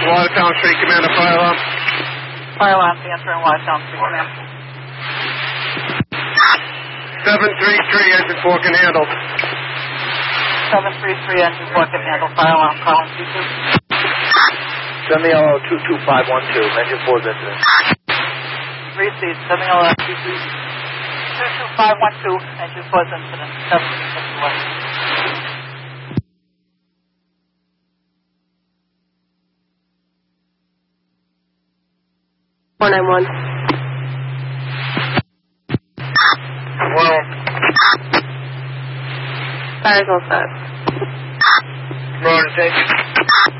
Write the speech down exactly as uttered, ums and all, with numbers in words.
Watertown Street, Commander, fire alarm. Fire alarm, answering Watertown Street, Commander. seven three three, engine four can handle. seven three three, engine four can handle. Fire alarm, calling two two. Send me L O two two five one two, engine four's incident. three C, sending L O two two five one two, engine four's incident. seven six one. four nine one. Well, Fire's all set. Roger, thank you.